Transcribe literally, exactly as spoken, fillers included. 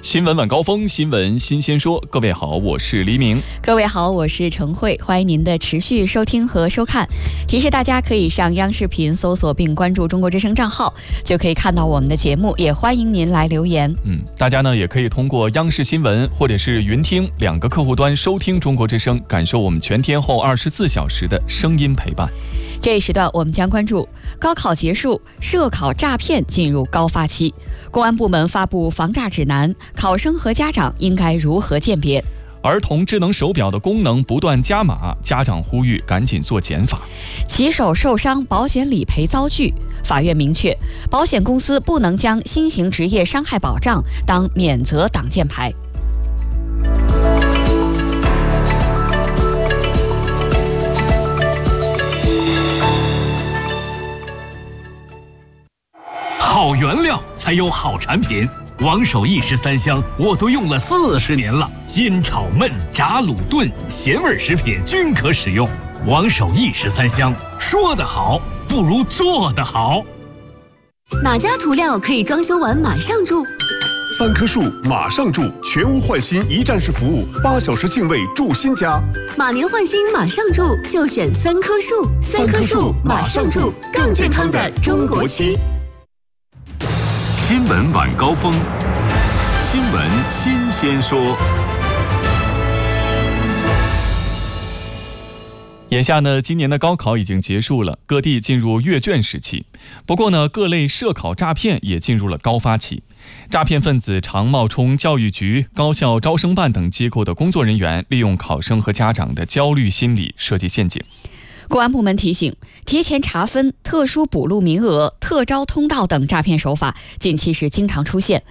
新闻晚高峰，新闻新鲜说。各位好，我是黎明。 各位好，我是程慧。欢迎您的持续收听和收看。提示大家可以上央视频搜索并关注中国之声账号，就可以看到我们的节目。也欢迎您来留言。 嗯，大家呢也可以通过央视新闻或者是云听两个客户端收听中国之声，感受我们全天候二十四小时的声音陪伴。 这一时段我们将关注高考结束，涉考诈骗进入高发期，公安部门发布防诈指南，考生和家长应该如何鉴别？ 儿童智能手表的功能不断加码，家长呼吁赶紧做减法。 骑手受伤，保险理赔遭拒，法院明确，保险公司不能将新型职业伤害保障当免责挡箭牌。 好原料才有好产品，王守义十三香我都用了四十年了，煎炒焖炸卤炖咸味食品均可使用。王守义十三香，说得好不如做得好。 哪家涂料可以装修完马上住？ 三棵树马上住，全屋换新一站式服务，八小时净位住新家。 马年换新马上住，就选三棵树。三棵树马上住，更健康的中国区。 新闻晚高峰，新闻新鲜说。 眼下呢，今年的高考已经结束了，各地进入阅卷时期。不过呢，各类涉考诈骗也进入了高发期。诈骗分子常冒充教育局、高校招生办等机构的工作人员，利用考生和家长的焦虑心理设计陷阱。 公安部门提醒，提前查分、特殊补录名额、特招通道等诈骗手法近期是经常出现，